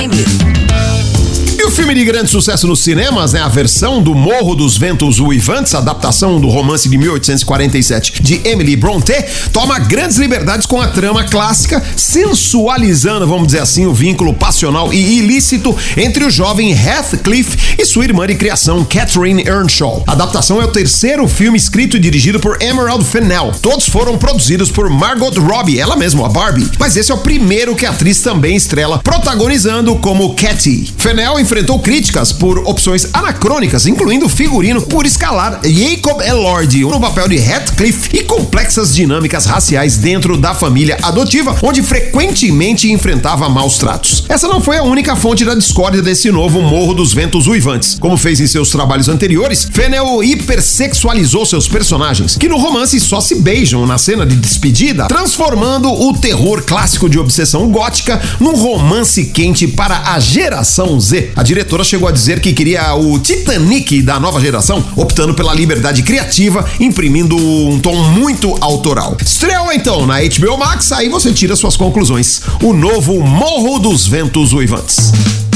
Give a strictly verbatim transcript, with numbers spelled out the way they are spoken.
E o filme de grande sucesso nos cinemas, né? A versão do Morro dos Ventos Uivantes, adaptação do romance de mil oitocentos e quarenta e sete de Emily Brontë, toma grandes liberdades com a trama clássica, sensualizando, vamos dizer assim, o vínculo passional e ilícito entre o jovem Heathcliff e sua irmã de criação, Catherine Earnshaw. A adaptação é o terceiro filme escrito e dirigido por Emerald Fennell. Todos foram produzidos por Margot Robbie, ela mesma, a Barbie. Mas esse é o primeiro que a atriz também estrela, protagonizando como Cathy. Fennell enfrentou críticas por opções anacrônicas, incluindo o figurino por escalar Jacob Elordi no papel de Heathcliff e complexas dinâmicas raciais dentro da família adotiva, onde frequentemente enfrentava maus tratos. Essa não foi a única fonte da discórdia desse novo Morro dos Ventos Uivantes. Como fez em seus trabalhos anteriores, Fennell hipersexualizou seus personagens, que no romance só se beijam na cena de despedida, transformando o terror clássico de obsessão gótica num romance quente para a geração Z. A diretora chegou a dizer que queria o Titanic da nova geração, optando pela liberdade criativa, imprimindo um tom muito autoral. Estreou então na H B O Max, aí você tira suas conclusões. O novo Morro dos Ventos Uivantes.